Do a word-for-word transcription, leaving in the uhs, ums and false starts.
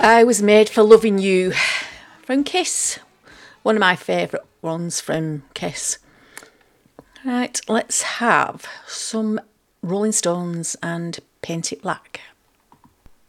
I Was Made for Loving You from Kiss. One of my favourite ones from Kiss. Right, let's have some Rolling Stones and Paint It Black.